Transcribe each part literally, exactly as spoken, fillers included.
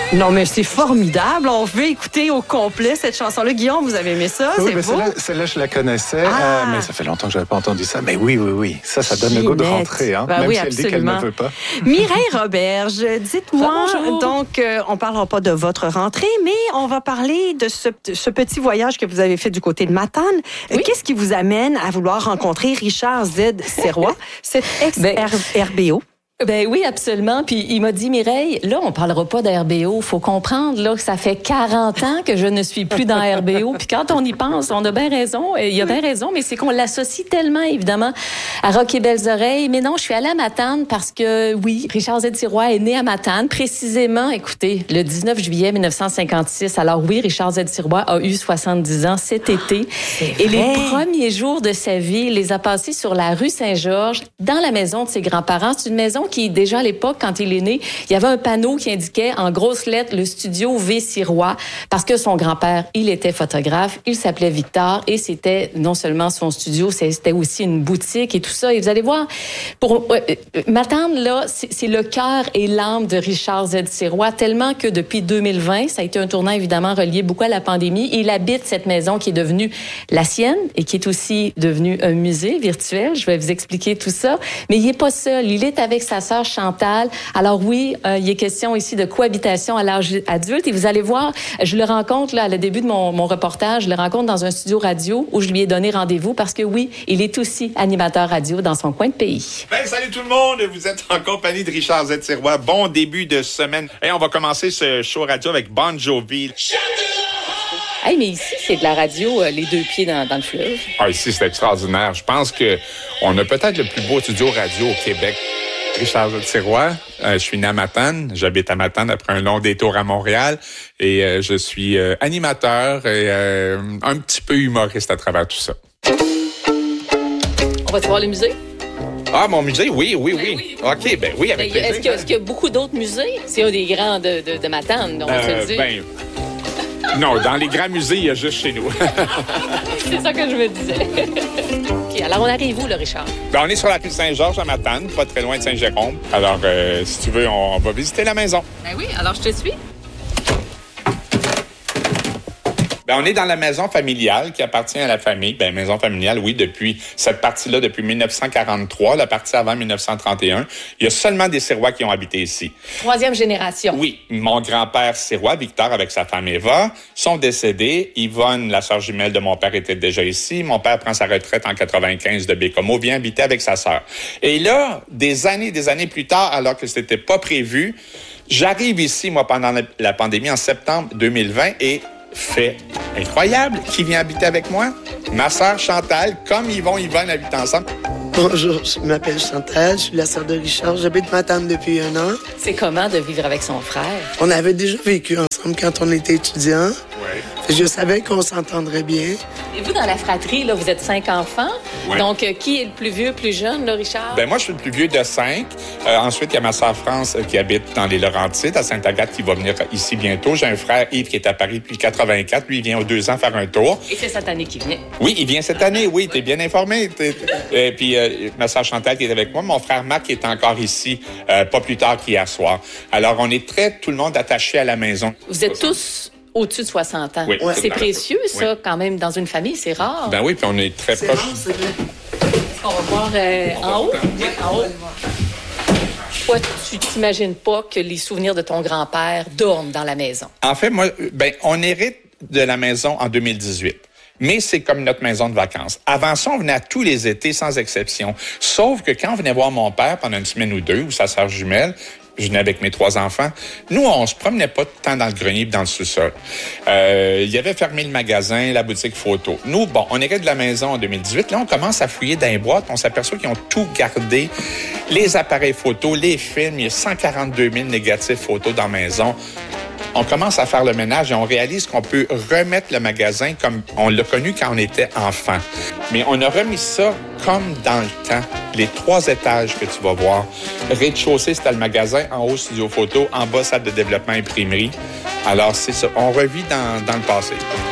Non, mais c'est formidable. On veut écouter au complet cette chanson-là. Guillaume, vous avez aimé ça? Oui, c'est mais beau. celle-là, celle-là, je la connaissais, Ah. euh, mais ça fait longtemps que je n'avais pas entendu ça. Mais oui, oui, oui. Ça, ça donne le goût de rentrer, hein, ben même oui, si elle dit qu'elle ne veut pas. Mireille Roberge, dites-moi, Bonjour. donc, euh, on ne parlera pas de votre rentrée, mais on va parler de ce, ce petit voyage que vous avez fait du côté de Matane. Euh, Oui. Qu'est-ce qui vous amène à vouloir rencontrer Richard Z. Serrois, cet ex-R B O? Ben oui, absolument. Puis il m'a dit, Mireille, là, on parlera pas d'R B O. Faut comprendre là que ça fait quarante ans que je ne suis plus dans R B O. Puis quand on y pense, on a bien raison. Il y a bien raison, mais c'est qu'on l'associe tellement, évidemment, à Rock et Belles Oreilles. Mais non, je suis allée à Matane parce que, oui, Richard Z. Serrois est né à Matane, précisément, écoutez, le dix-neuf juillet mille neuf cent cinquante-six. Alors oui, Richard Z. Serrois a eu soixante-dix ans cet été. Et vrai. les premiers jours de sa vie, il les a passés sur la rue Saint-Georges, dans la maison de ses grands-parents. C'est une maison qui, déjà à l'époque, quand il est né, il y avait un panneau qui indiquait en grosses lettres le studio V. Serrois, parce que son grand-père, il était photographe, il s'appelait Victor, et c'était non seulement son studio, c'était aussi une boutique et tout ça. Et vous allez voir, pour euh, Matane, là, c'est, c'est le cœur et l'âme de Richard Z. Serrois, tellement que depuis deux mille vingt, ça a été un tournant évidemment relié beaucoup à la pandémie. Il habite cette maison qui est devenue la sienne et qui est aussi devenue un musée virtuel. Je vais vous expliquer tout ça. Mais il n'est pas seul. Il est avec sa sœur Chantal. Alors oui, euh, il est question ici de cohabitation à l'âge adulte. Et vous allez voir, je le rencontre là, à le début de mon, mon reportage, je le rencontre dans un studio radio où je lui ai donné rendez-vous parce que oui, il est aussi animateur radio dans son coin de pays. Ben, salut tout le monde, vous êtes en compagnie de Richard Z. Serrois. Bon début de semaine. Et on va commencer ce show radio avec Bon Jovi. Hey, mais ici, c'est de la radio, euh, les deux pieds dans, dans le fleuve. Ah, ici, c'est extraordinaire. Je pense que on a peut-être le plus beau studio radio au Québec. Richard Z. Serrois, euh, je suis né à Matane. J'habite à Matane après un long détour à Montréal. Et euh, je suis euh, animateur et euh, un petit peu humoriste à travers tout ça. On va te voir le musée? Ah, mon musée? Oui, oui, Ben oui. oui. OK, ben oui, avec Est-ce plaisir. qu'il y a, est-ce qu'il y a beaucoup d'autres musées? C'est un des grands de, de, de Matane, on va se Euh, le dire. ben, non, dans les grands musées, il y a juste chez nous. C'est ça que je me disais. OK, alors on arrive où, là, Richard? Ben, on est sur la rue Saint-Georges à Matane, pas très loin de Saint-Jérôme. Alors, euh, si tu veux, on, on va visiter la maison. Ben oui, alors je te suis. Ben, on est dans la maison familiale qui appartient à la famille. Ben, maison familiale, oui, depuis cette partie-là, depuis mille neuf cent quarante-trois, la partie avant mille neuf cent trente et un. Il y a seulement des Serrois qui ont habité ici. Troisième génération. Oui, mon grand-père Serrois, Victor, avec sa femme Eva, sont décédés. Yvonne, la sœur jumelle de mon père, était déjà ici. Mon père prend sa retraite en quatre-vingt-quinze de Bécomo, vient habiter avec sa sœur. Et là, des années, des années plus tard, alors que c'était pas prévu, j'arrive ici, moi, pendant la, la pandémie, en septembre deux mille vingt, et fait incroyable. Qui vient habiter avec moi? Ma sœur Chantal, comme Yvon et Yvonne habitent ensemble. Bonjour, je m'appelle Chantal, je suis la sœur de Richard. J'habite Matane depuis un an. C'est comment de vivre avec son frère? On avait déjà vécu ensemble quand on était étudiants. Ouais. Je savais qu'on s'entendrait bien. Et vous, dans la fratrie, là, vous êtes cinq enfants. Ouais. Donc, euh, qui est le plus vieux, plus jeune, là, Richard? Ben moi, je suis le plus vieux de cinq. Euh, ensuite, il y a ma sœur France euh, qui habite dans les Laurentides, à Sainte-Agathe, qui va venir ici bientôt. J'ai un frère Yves qui est à Paris depuis quatre-vingt-quatre. Lui, il vient aux deux ans faire un tour. Et c'est cette année qui vient. Oui, il vient cette année. Oui, t'es bien informé. T'es... Et puis, euh, ma sœur Chantal qui est avec moi. Mon frère Marc qui est encore ici, euh, pas plus tard qu'hier soir. Alors, on est très, tout le monde attaché à la maison. Vous êtes tous au-dessus de soixante ans. Oui, C'est c'est précieux, ça, oui. quand même, dans une famille, c'est rare. Ben oui, puis on est très C'est proches. rare, c'est vrai. Est-ce qu'on va voir euh, en haut? Oui, en haut. Toi, tu t'imagines pas que les souvenirs de ton grand-père dorment dans la maison? En fait, moi, ben, on hérite de la maison en deux mille dix-huit. Mais c'est comme notre maison de vacances. Avant ça, on venait à tous les étés, sans exception. Sauf que quand on venait voir mon père pendant une semaine ou deux, ou sa sœur jumelle, je venais avec mes trois enfants, nous, on se promenait pas tant dans le grenier et dans le sous-sol. Euh, il y avait fermé le magasin, la boutique photo. Nous, bon, on hérite de la maison en deux mille dix-huit. Là, on commence à fouiller dans les boîtes. On s'aperçoit qu'ils ont tout gardé. Les appareils photos, les films. Il y a cent quarante-deux mille négatifs photos dans la maison. On commence à faire le ménage et on réalise qu'on peut remettre le magasin comme on l'a connu quand on était enfant. Mais on a remis ça comme dans le temps. Les trois étages que tu vas voir. Rez-de-chaussée, c'était le magasin. En haut, studio photo. En bas, salle de développement, imprimerie. Alors, c'est ça. On revit dans, dans le passé.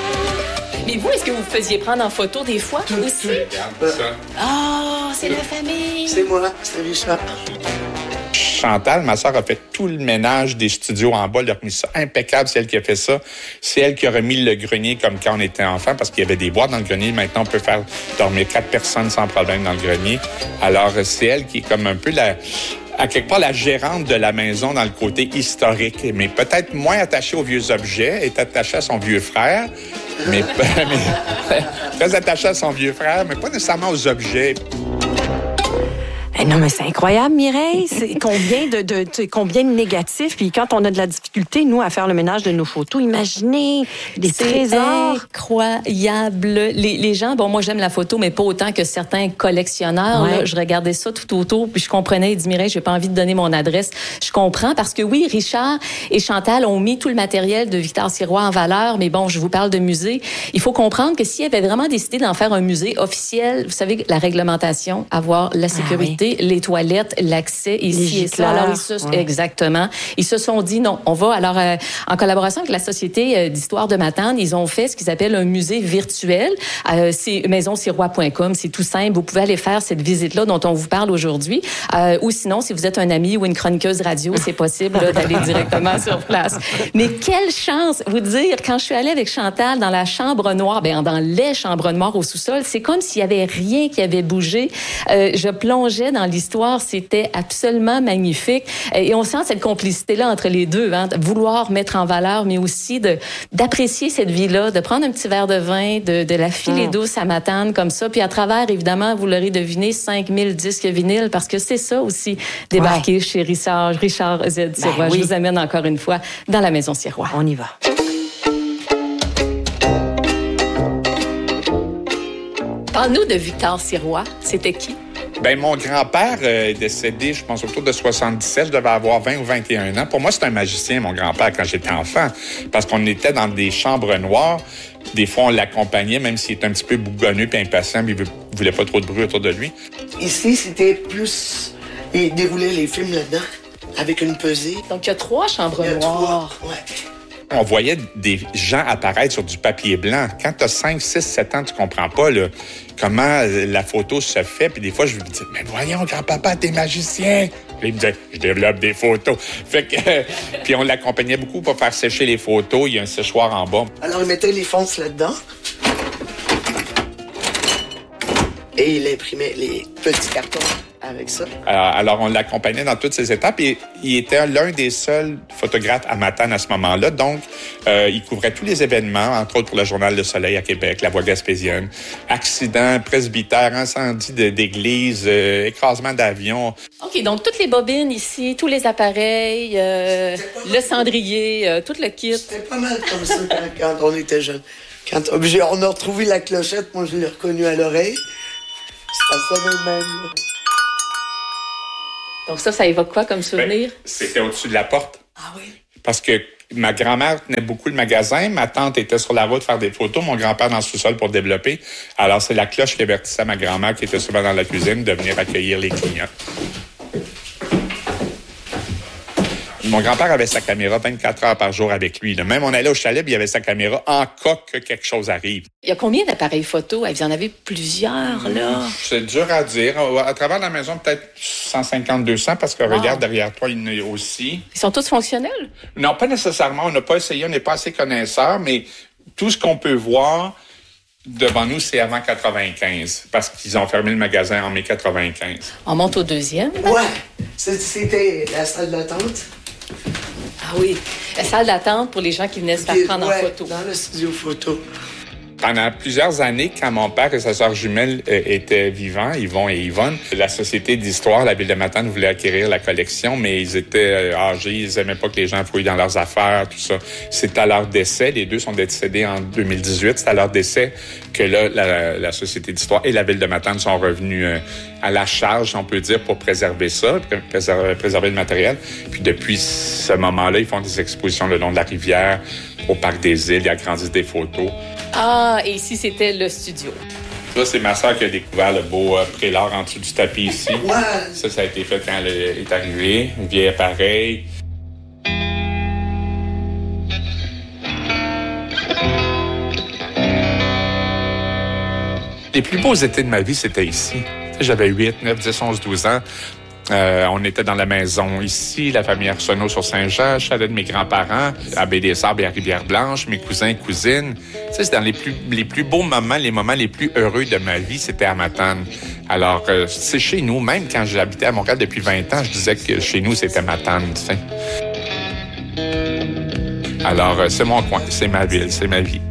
Mais vous, est-ce que vous vous faisiez prendre en photo des fois aussi? Regarde ça. Ah, oh, c'est la famille! C'est moi, c'est Richard. Chantal, ma sœur, a fait tout le ménage des studios en bas. Elle a remis ça impeccable. C'est elle qui a fait ça. C'est elle qui a remis le grenier comme quand on était enfant, parce qu'il y avait des boîtes dans le grenier. Maintenant, on peut faire dormir quatre personnes sans problème dans le grenier. Alors, c'est elle qui est comme un peu la... à quelque part la gérante de la maison dans le côté historique, mais peut-être moins attachée aux vieux objets, est attachée à son vieux frère, mais, mais très attachée à son vieux frère, mais pas nécessairement aux objets. Eh non, mais c'est incroyable, Mireille. C'est combien de, de, de, combien de négatifs. Puis quand on a de la difficulté, nous, à faire le ménage de nos photos, imaginez des c'est trésors. Incroyable. Les, les gens, bon, moi, j'aime la photo, mais pas autant que certains collectionneurs. Ouais. Là, je regardais ça tout autour, puis je comprenais. Il dit, Mireille, j'ai pas envie de donner mon adresse. Je comprends parce que oui, Richard et Chantal ont mis tout le matériel de Victor Sirois en valeur, mais bon, je vous parle de musée. Il faut comprendre que s'ils avaient vraiment décidé d'en faire un musée officiel, vous savez, la réglementation, avoir la sécurité, ah oui, les toilettes, l'accès ici et ça. Alors, ils se, ouais. Exactement. Ils se sont dit non, on va. Alors, euh, en collaboration avec la Société euh, d'histoire de Matane, ils ont fait ce qu'ils appellent un musée virtuel. Euh, c'est maison sirois point com. C'est tout simple. Vous pouvez aller faire cette visite-là dont on vous parle aujourd'hui. Euh, ou sinon, si vous êtes un ami ou une chroniqueuse radio, c'est possible là, d'aller directement sur place. Mais quelle chance, vous dire, quand je suis allée avec Chantal dans la chambre noire, ben dans les chambres noires au sous-sol, c'est comme s'il y avait rien qui avait bougé. Euh, je plongeais dans l'histoire, c'était absolument magnifique. Et on sent cette complicité-là entre les deux, hein, de vouloir mettre en valeur, mais aussi de d'apprécier cette vie-là, de prendre un petit verre de vin, de, de la filer mmh. douce à Matane comme ça, puis à travers, évidemment, vous l'aurez deviné, cinq mille disques vinyles, parce que c'est ça aussi, débarquer ouais. chez Richard, Richard Z. Sirois. Ben oui. Je vous amène encore une fois dans la maison Sirois. On y va. Parle-nous de Victor Sirois. C'était qui? Ben mon grand-père euh, est décédé, je pense, autour de soixante-dix-sept. Je devais avoir vingt ou vingt et un ans. Pour moi, c'est un magicien, mon grand-père, quand j'étais enfant, parce qu'on était dans des chambres noires. Des fois, on l'accompagnait, même s'il était un petit peu bougonneux et impatient, mais il ne voulait pas trop de bruit autour de lui. Ici, c'était plus... Il déroulait les films là-dedans, avec une pesée. Donc, il y a trois chambres il y a noires. Trois, ouais. On voyait des gens apparaître sur du papier blanc. Quand tu as cinq, six, sept ans, tu comprends pas là, comment la photo se fait. Puis des fois, je lui dis, mais voyons, grand-papa, t'es magicien. Puis il me disait, je développe des photos. Fait que, euh, puis on l'accompagnait beaucoup pour faire sécher les photos. Il y a un séchoir en bas. Alors, il mettait les fonces là-dedans. Et il imprimait les petits cartons avec ça. Alors, alors on l'accompagnait dans toutes ces étapes et il était l'un des seuls photographes à Matane à ce moment-là. Donc, euh, il couvrait tous les événements, entre autres pour le Journal Le Soleil à Québec, La Voix gaspésienne, accidents, presbytère, incendie d'église, euh, écrasement d'avion. OK, donc toutes les bobines ici, tous les appareils, euh, le cendrier, euh, tout le kit. C'était pas mal comme ça quand, quand on était jeunes. Quand on a retrouvé la clochette, moi je l'ai reconnue à l'oreille. Ça sonnait même. Donc ça, ça évoque quoi comme souvenir? Ben, c'était au-dessus de la porte. Ah oui? Parce que ma grand-mère tenait beaucoup le magasin, ma tante était sur la route faire des photos, mon grand-père dans le sous-sol pour développer. Alors c'est la cloche qui avertissait ma grand-mère, qui était souvent dans la cuisine, de venir accueillir les clients. Mon grand-père avait sa caméra vingt-quatre heures par jour avec lui. Même on allait au chalet, puis il avait sa caméra en cas que quelque chose arrive. Il y a combien d'appareils photo? Vous en avez plusieurs, là. C'est dur à dire. À travers la maison, peut-être cent cinquante, deux cents, parce que wow. Regarde, derrière toi, il y en a aussi. Ils sont tous fonctionnels? Non, pas nécessairement. On n'a pas essayé, on n'est pas assez connaisseurs, mais tout ce qu'on peut voir devant nous, c'est avant quatre-vingt-quinze, parce qu'ils ont fermé le magasin en mai quatre-vingt-quinze. On monte au deuxième? Ouais. C'était la salle d'attente. Ah oui, la salle d'attente pour les gens qui venaient se faire prendre ouais, en photo. Dans le studio photo. Pendant plusieurs années, quand mon père et sa sœur jumelle euh, étaient vivants, Yvon et Yvonne, la Société d'histoire, la Ville de Matane, voulait acquérir la collection, mais ils étaient euh, âgés, ils n'aimaient pas que les gens fouillent dans leurs affaires, tout ça. C'est à leur décès, les deux sont décédés en deux mille dix-huit, c'est à leur décès que là, la, la Société d'histoire et la Ville de Matane sont revenus euh, à la charge, on peut dire, pour préserver ça, préserver, préserver le matériel. Puis depuis ce moment-là, ils font des expositions le long de la rivière, au Parc des Îles, ils agrandissent des photos. Ah, et ici, c'était le studio. Ça, c'est ma sœur qui a découvert le beau euh, prélat en dessous du tapis ici. Ouais. Ça, ça a été fait quand elle est arrivée. Un vieil appareil. Les plus beaux étés de ma vie, c'était ici. J'avais huit, neuf, dix, onze, douze ans. Euh, on était dans la maison ici, la famille Arsenault sur Saint-Jean, chalet de mes grands-parents, à Baie-des-Sables et à Rivière-Blanche, mes cousins et cousines. Tu sais, c'est dans les plus, les plus beaux moments, les moments les plus heureux de ma vie, c'était à Matane. Alors, euh, c'est chez nous, même quand j'habitais à Montréal depuis vingt ans, je disais que chez nous, c'était Matane, tu sais. Alors, euh, c'est mon coin, c'est ma ville, c'est ma vie.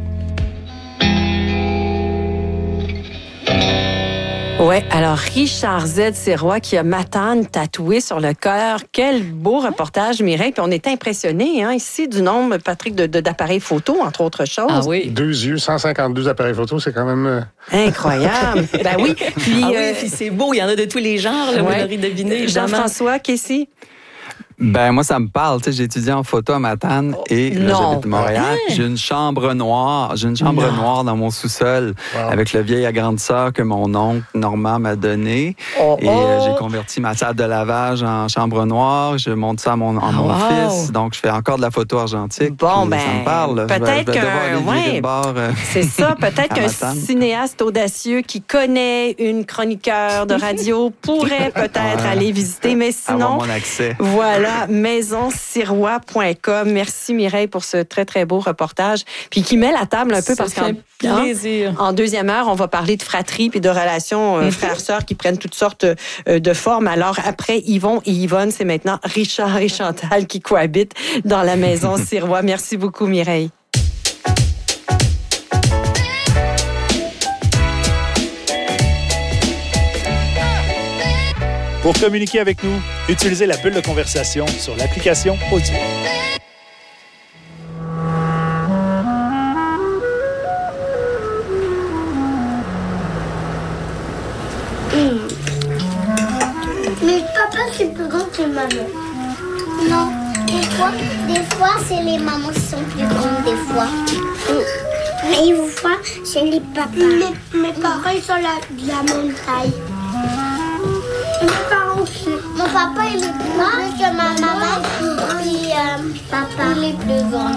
Oui, alors Richard Z. Sirois qui a Matane tatoué sur le cœur. Quel beau reportage, Mireille. Puis on est impressionnés hein, ici du nombre, Patrick, de, de, d'appareils photo, entre autres choses. Ah oui. Deux yeux, cent cinquante-deux appareils photo, c'est quand même... Euh... Incroyable. Ben oui. Puis, ah euh, oui, puis c'est beau, il y en a de tous les genres, là, ouais. vous l'aurez deviné, évidemment. Jean-François, Casey? Ben moi ça me parle, tu sais, j'ai étudié en photo à Matane et là, non. j'habite à Montréal. Hein? J'ai une chambre noire, j'ai une chambre non. noire dans mon sous-sol wow. avec le vieil agrandisseur que mon oncle Normand m'a donné oh, et oh. euh, j'ai converti ma salle de lavage en chambre noire. Je monte ça à mon, à mon wow. fils, donc je fais encore de la photo argentique. Bon ben, ça me parle. peut-être qu'un, ouais, euh, c'est ça, peut-être qu'un Matane. cinéaste audacieux qui connaît une chroniqueur de radio pourrait peut-être ouais. aller visiter, mais sinon, avoir mon accès. Voilà, maison sirois point com. Merci Mireille pour ce très, très beau reportage. Puis qui met la table un peu ça parce qu'en plaisir. en deuxième heure, on va parler de fratrie puis de relations euh, frères-sœurs qui prennent toutes sortes euh, de formes. Alors après Yvon et Yvonne, c'est maintenant Richard et Chantal qui cohabitent dans la maison Sirois. Merci beaucoup Mireille. Pour communiquer avec nous, utilisez la bulle de conversation sur l'application Audio. Mmh. Mais papa, c'est plus grand que maman. Non, des fois, des fois, c'est les mamans qui sont plus grandes, des fois. Mmh. Mais une fois, c'est les papas. Mais, mes parents, ils sont la, de la même taille. Mes parents aussi. Mon papa, il est plus grand que ma maman. Puis euh, papa, il est plus grand.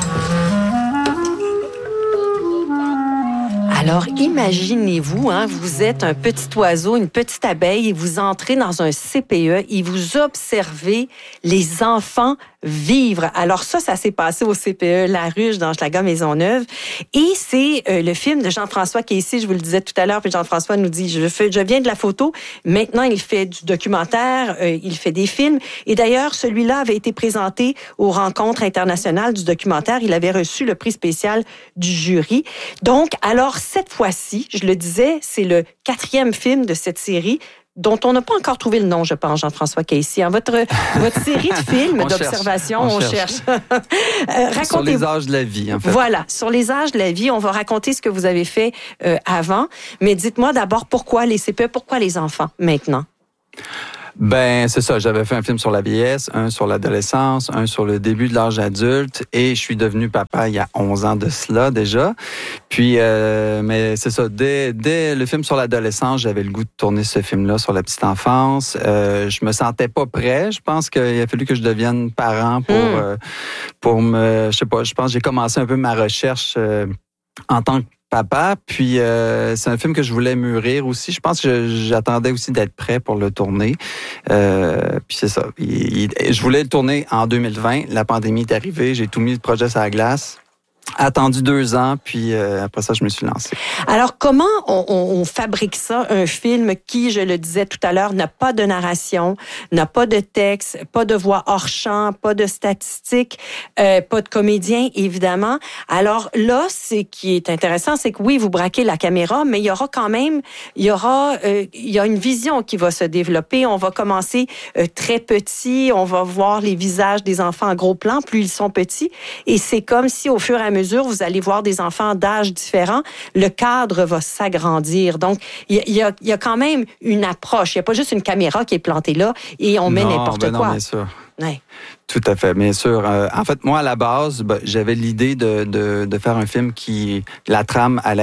Alors, imaginez-vous, hein, vous êtes un petit oiseau, une petite abeille, et vous entrez dans un C P E et vous observez les enfants vivre. Alors ça, ça s'est passé au C P E La Ruche dans Hochelaga Maisonneuve. Et c'est euh, le film de Jean-François qui est ici, je vous le disais tout à l'heure, puis Jean-François nous dit, je, fais, je viens de la photo, maintenant il fait du documentaire, euh, il fait des films. Et d'ailleurs, celui-là avait été présenté aux rencontres internationales du documentaire. Il avait reçu le prix spécial du jury. Donc, alors cette fois-ci, je le disais, c'est le quatrième film de cette série dont on n'a pas encore trouvé le nom, je pense, Jean-François Casey. Hein? Votre, votre série de films d'observation, on, on cherche. cherche. euh, racontez... Sur les âges de la vie, en fait. Voilà, sur les âges de la vie, on va raconter ce que vous avez fait euh, avant. Mais dites-moi d'abord pourquoi les C P E, pourquoi les enfants maintenant? Ben, c'est ça. J'avais fait un film sur la vieillesse, un sur l'adolescence, un sur le début de l'âge adulte, et je suis devenu papa il y a onze ans de cela déjà. Puis, euh, mais c'est ça. Dès, dès le film sur l'adolescence, j'avais le goût de tourner ce film-là sur la petite enfance. Euh, je me sentais pas prêt. Je pense qu'il a fallu que je devienne parent pour, mmh. euh, pour me, je sais pas. Je pense que j'ai commencé un peu ma recherche euh, en tant que papa, puis euh, c'est un film que je voulais mûrir aussi. Je pense que j'attendais aussi d'être prêt pour le tourner. Euh, puis c'est ça. Il, il, je voulais le tourner en deux mille vingt. La pandémie est arrivée. J'ai tout mis le projet sur la glace. Attendu deux ans, puis euh, après ça, je me suis lancé. Alors, comment on, on, on fabrique ça, un film qui, je le disais tout à l'heure, n'a pas de narration, n'a pas de texte, pas de voix hors champ, pas de statistiques, euh, pas de comédien, évidemment. Alors là, ce qui est intéressant, c'est que oui, vous braquez la caméra, mais il y aura quand même, il y aura, euh, il y a une vision qui va se développer. On va commencer euh, très petit, on va voir les visages des enfants en gros plan, plus ils sont petits, et c'est comme si au fur et à mesure vous allez voir des enfants d'âge différents, le cadre va s'agrandir. Donc, il y, y, a, y a quand même une approche. Il n'y a pas juste une caméra qui est plantée là et on met non, n'importe ben quoi. Non, bien sûr. Ouais. Tout à fait, bien sûr. Euh, en fait, moi, à la base, ben, j'avais l'idée de, de, de faire un film qui, la trame allait être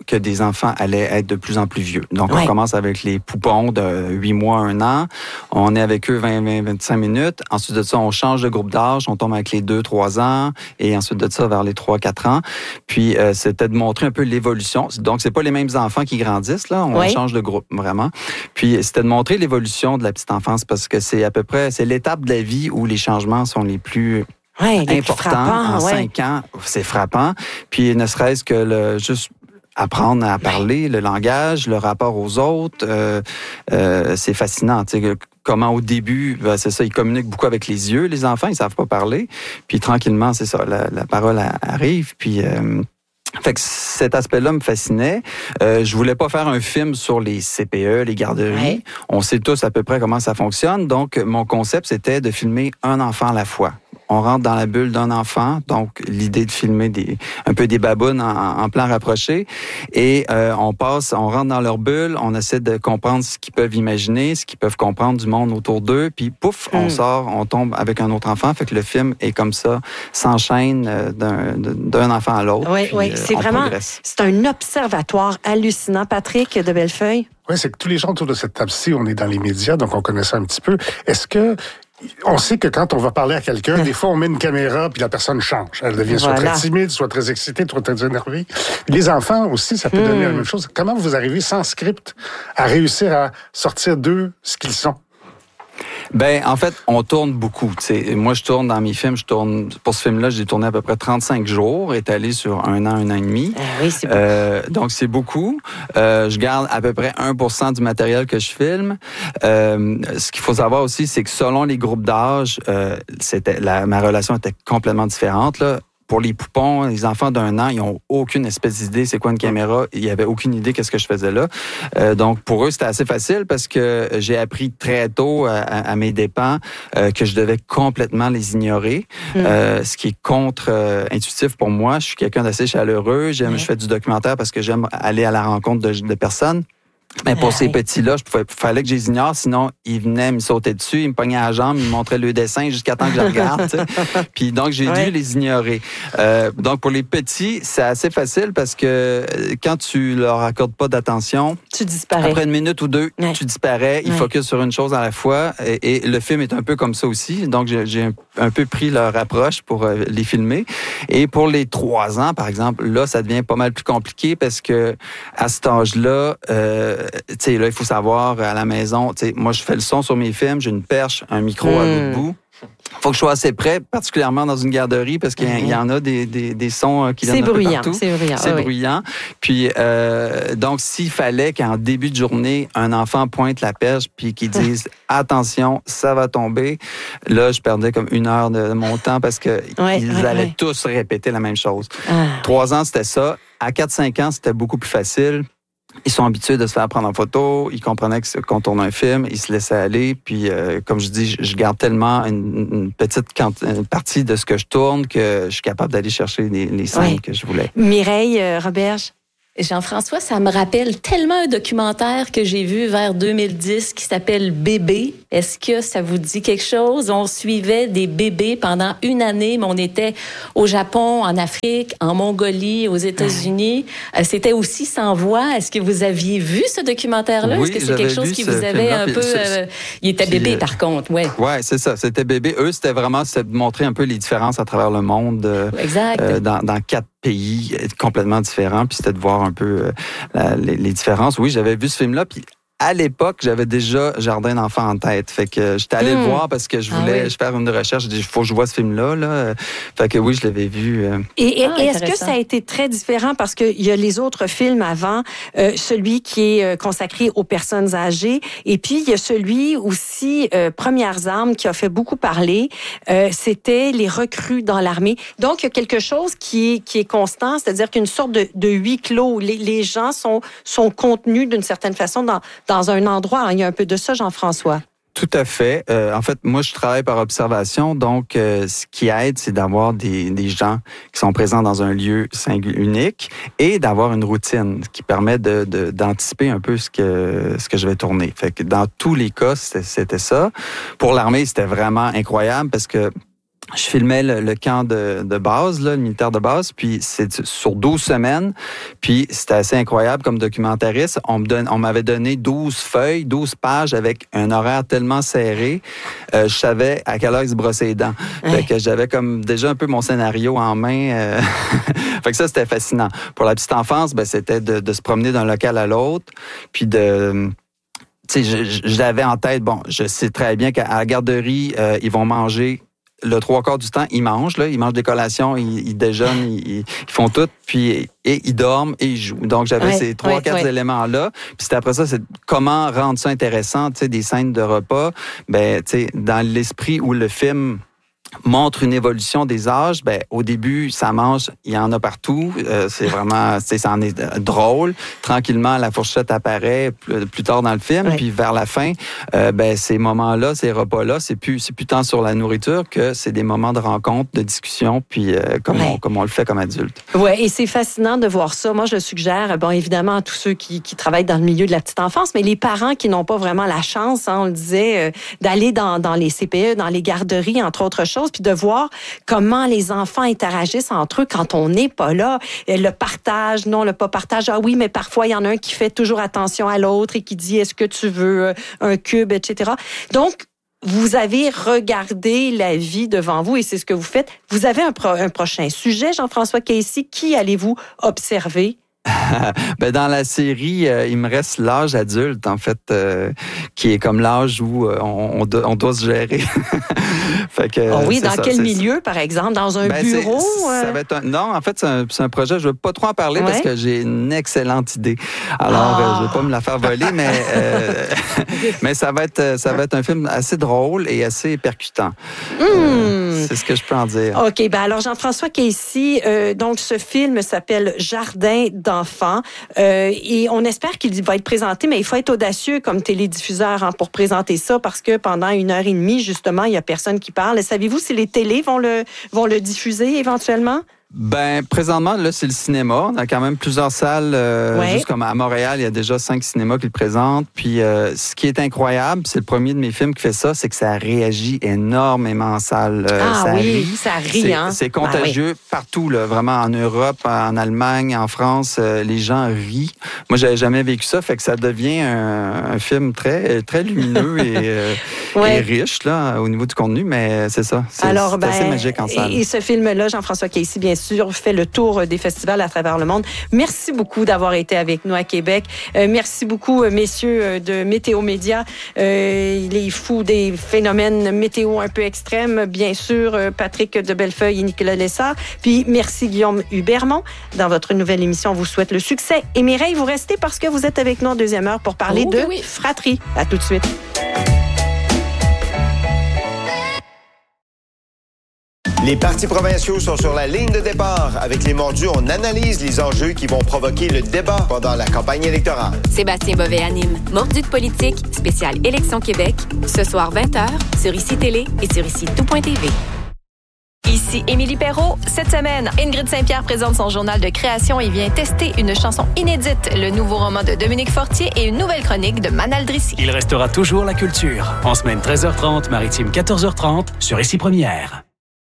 que des enfants allaient être de plus en plus vieux. Donc, ouais. on commence avec les poupons de huit mois, un an. On est avec eux vingt à vingt-cinq minutes. Ensuite de ça, on change de groupe d'âge. On tombe avec les deux trois ans. Et ensuite de ça, vers les trois quatre ans. Puis, euh, c'était de montrer un peu l'évolution. Donc, c'est pas les mêmes enfants qui grandissent, là. On oui. change de groupe, vraiment. Puis, c'était de montrer l'évolution de la petite enfance parce que c'est à peu près, c'est l'étape de la vie où les changements sont les plus ouais, les importants. plus frappants, en ouais. cinq ans, c'est frappant. Puis, ne serait-ce que le, juste apprendre à parler, le langage, le rapport aux autres, euh, euh, c'est fascinant. Tu sais, comment au début, ben, c'est ça, ils communiquent beaucoup avec les yeux, les enfants, ils savent pas parler. Puis tranquillement, c'est ça, la, la parole arrive. Puis euh, fait que cet aspect-là me fascinait. Euh, je voulais pas faire un film sur les C P E, les garderies. Ouais. On sait tous à peu près comment ça fonctionne. Donc, mon concept, c'était de filmer un enfant à la fois. On rentre dans la bulle d'un enfant, donc l'idée de filmer des, un peu des babounes en, en plan rapproché, et euh, on passe, on rentre dans leur bulle, on essaie de comprendre ce qu'ils peuvent imaginer, ce qu'ils peuvent comprendre du monde autour d'eux, puis pouf, mm. on sort, on tombe avec un autre enfant, fait que le film est comme ça, s'enchaîne d'un, d'un enfant à l'autre. Oui, oui, euh, c'est vraiment, progresse. C'est un observatoire hallucinant, Patrick de Bellefeuille. Oui, c'est que tous les gens autour de cette table-ci, on est dans les médias, donc on connaît ça un petit peu. Est-ce que on sait que quand on va parler à quelqu'un, des fois, on met une caméra puis la personne change. Elle devient voilà. soit très timide, soit très excitée, soit très énervée. Les enfants aussi, ça peut mmh. donner la même chose. Comment vous arrivez sans script à réussir à sortir d'eux ce qu'ils sont? Ben, en fait, on tourne beaucoup. T'sais. Moi, je tourne dans mes films, je tourne, pour ce film-là, j'ai tourné à peu près trente-cinq jours, étalé sur un an, un an et demi. Ah oui, c'est beaucoup. Euh, donc, c'est beaucoup. Euh, je garde à peu près un pour cent du matériel que je filme. Euh, ce qu'il faut savoir aussi, c'est que selon les groupes d'âge, euh, c'était, la, ma relation était complètement différente, là. Pour les poupons, les enfants d'un an, ils n'ont aucune espèce d'idée c'est quoi une caméra. Ils n'avaient aucune idée qu'est-ce que je faisais là. Euh, donc, pour eux, c'était assez facile parce que j'ai appris très tôt à, à mes dépens euh, que je devais complètement les ignorer, mmh. euh, ce qui est contre-intuitif pour moi. Je suis quelqu'un d'assez chaleureux. J'aime, mmh. Je fais du documentaire parce que j'aime aller à la rencontre de, de personnes. Mais pour ces petits-là, il fallait que je les ignore, sinon ils venaient me sauter dessus, ils me pognaient à la jambe, ils me montraient le dessin jusqu'à temps que je les regarde. Tu sais. Puis donc, j'ai ouais. dû les ignorer. Euh, donc, pour les petits, c'est assez facile parce que quand tu leur accordes pas d'attention, tu disparais. Après une minute ou deux, ouais. tu disparais, ils ouais. focusent sur une chose à la fois. Et, et le film est un peu comme ça aussi. Donc, j'ai, j'ai un, un peu pris leur approche pour euh, les filmer. Et pour les trois ans, par exemple, là, ça devient pas mal plus compliqué parce que à cet âge-là, euh, tu sais, là, il faut savoir, à la maison, tu sais, moi, je fais le son sur mes films, j'ai une perche, un micro mmh. à bout de bout. Faut que je sois assez près, particulièrement dans une garderie, parce qu'il y, mmh. y en a des, des, des sons qui viennent un peu partout. C'est bruyant, c'est oui. bruyant. Puis, euh, donc, s'il fallait qu'en début de journée, un enfant pointe la perche puis qu'il dise « Attention, ça va tomber », là, je perdais comme une heure de mon temps parce que ouais, ils ouais, allaient ouais. tous répéter la même chose. Ah. Trois ans, c'était ça. À quatre cinq ans, c'était beaucoup plus facile. Ils sont habitués de se faire prendre en photo, ils comprenaient qu'on tourne un film, ils se laissaient aller, puis euh, comme je dis, je garde tellement une, une petite une partie de ce que je tourne que je suis capable d'aller chercher les, les scènes ouais. que je voulais. Mireille euh, Roberge? Jean-François, ça me rappelle tellement un documentaire que j'ai vu vers deux mille dix qui s'appelle Bébé. Est-ce que ça vous dit quelque chose? On suivait des bébés pendant une année, mais on était au Japon, en Afrique, en Mongolie, aux États-Unis. Ouais. C'était aussi sans voix. Est-ce que vous aviez vu ce documentaire-là? Oui, Est-ce que c'est quelque chose qui vous avait un peu... Euh, il était puis, bébé, par contre, oui. Oui, c'est ça. C'était bébé. Eux, c'était vraiment c'était de montrer un peu les différences à travers le monde. Euh, exact. Euh, dans, dans quatre pays complètement différents, puis c'était de voir un peu euh, la, les, les différences. Oui, j'avais vu ce film-là, puis à l'époque, j'avais déjà Jardin d'enfants en tête. Fait que j'étais allé mmh. le voir parce que je voulais ah oui. faire une recherche. J'ai dit, il faut que je vois ce film-là. Là. Fait que oui, je l'avais vu. Euh... Et, et, ah, et est-ce que ça a été très différent? Parce qu'il y a les autres films avant, euh, celui qui est consacré aux personnes âgées. Et puis, il y a celui aussi, euh, Premières armes, qui a fait beaucoup parler. Euh, c'était les recrues dans l'armée. Donc, il y a quelque chose qui est, qui est constant, c'est-à-dire qu'une sorte de, de huis clos. Les, les gens sont, sont contenus d'une certaine façon dans dans un endroit. Il y a un peu de ça, Jean-François. Tout à fait. Euh, en fait, moi, je travaille par observation. Donc, euh, ce qui aide, c'est d'avoir des, des gens qui sont présents dans un lieu singulier, unique, et d'avoir une routine qui permet de, de, d'anticiper un peu ce que, ce que je vais tourner. Fait que dans tous les cas, c'était, c'était ça. Pour l'armée, c'était vraiment incroyable parce que je filmais le, le camp de, de base, là, le militaire de base, puis c'est sur douze semaines, puis c'était assez incroyable comme documentariste. On me donne, on m'avait donné douze feuilles, douze pages avec un horaire tellement serré, euh, je savais à quelle heure ils se brossaient les dents. Ouais. Fait que j'avais comme déjà un peu mon scénario en main. Euh... fait que ça, c'était fascinant. Pour la petite enfance, ben, c'était de, de se promener d'un local à l'autre, puis de... Tu sais, je, je, je l'avais en tête, bon, je sais très bien qu'à la garderie, euh, ils vont manger... Le trois quarts du temps, ils mangent, là, ils mangent des collations, ils, ils déjeunent, ils, ils font tout, puis et ils dorment et ils jouent. Donc j'avais ouais, ces trois, ouais, quatre ouais. éléments-là. Puis c'était après ça, c'est comment rendre ça intéressant, tu sais, des scènes de repas. Ben, tu sais, dans l'esprit où le film montre une évolution des âges, ben au début, ça mange, il y en a partout. Euh, c'est vraiment, c'est, ça en est drôle. Tranquillement, la fourchette apparaît plus, plus tard dans le film, oui. Puis vers la fin, euh, ben ces moments-là, ces repas-là, c'est plus, c'est plus tant sur la nourriture que c'est des moments de rencontre, de discussion, puis euh, comme, oui. on, comme on le fait comme adulte. Ouais, et c'est fascinant de voir ça. Moi, je le suggère, bon, évidemment, à tous ceux qui, qui travaillent dans le milieu de la petite enfance, mais les parents qui n'ont pas vraiment la chance, hein, on le disait, euh, d'aller dans, dans les C P E, dans les garderies, entre autres choses, puis de voir comment les enfants interagissent entre eux quand on n'est pas là. Le partage, non, le pas partage. Ah oui, mais parfois, il y en a un qui fait toujours attention à l'autre et qui dit, est-ce que tu veux un cube, et cetera. Donc, vous avez regardé la vie devant vous et c'est ce que vous faites. Vous avez un, pro- un prochain sujet, Jean-François Casey. Qui allez-vous observer? Ben dans la série, euh, il me reste l'âge adulte, en fait, euh, qui est comme l'âge où euh, on, on, doit, on doit se gérer. Fait que, oh oui, dans ça, quel milieu, ça. Par exemple? Dans un ben bureau? C'est, ça va être un, non, en fait, c'est un, c'est un projet, je ne veux pas trop en parler ouais. parce que j'ai une excellente idée. Alors, ah. euh, je ne vais pas me la faire voler, mais, euh, mais ça, va être, ça va être un film assez drôle et assez percutant. Mm. Euh, c'est ce que je peux en dire. OK, ben alors Jean-François Casey, euh, donc ce film s'appelle Jardin d'enfants euh, et on espère qu'il va être présenté, mais il faut être audacieux comme télédiffuseur hein, pour présenter ça parce que pendant une heure et demie, justement, il n'y a personne qui parle. Et savez-vous si les télés vont le, vont le diffuser éventuellement? Ben, présentement, là, c'est le cinéma. On a quand même plusieurs salles, euh, ouais. juste comme à Montréal, il y a déjà cinq cinémas qui le présentent. Puis, euh, ce qui est incroyable, c'est le premier de mes films qui fait ça, c'est que ça réagit énormément en salle. Euh, ah ça oui, rit. ça rit, c'est, hein? C'est contagieux ah, oui. partout, là, vraiment en Europe, en Allemagne, en France, euh, les gens rient. Moi, j'avais jamais vécu ça, fait que ça devient un, un film très, très lumineux et, euh, ouais. et riche, là, au niveau du contenu, mais c'est ça. C'est, Alors, c'est ben, assez magique en salle. Et, et ce film-là, Jean-François Casey, bien sûr, sûr, fait le tour des festivals à travers le monde. Merci beaucoup d'avoir été avec nous à Québec. Euh, merci beaucoup, messieurs de Météo Média, euh, les fous des phénomènes météo un peu extrêmes, bien sûr, Patrick de Bellefeuille et Nicolas Lessard. Puis merci Guillaume Hubermont. Dans votre nouvelle émission, on vous souhaite le succès. Et Mireille, vous restez parce que vous êtes avec nous en deuxième heure pour parler oh, de oui. fratrie. À tout de suite. Les partis provinciaux sont sur la ligne de départ. Avec les mordus, on analyse les enjeux qui vont provoquer le débat pendant la campagne électorale. Sébastien Bovet anime Mordus de politique, spécial Élection Québec, ce soir vingt heures, sur Ici Télé et sur ici tout point t v. Ici Émilie Perrault. Cette semaine, Ingrid Saint-Pierre présente son journal de création et vient tester une chanson inédite, le nouveau roman de Dominique Fortier et une nouvelle chronique de Manal Drissi. Il restera toujours la culture. En semaine treize heures trente, maritime quatorze heures trente, sur Ici Première.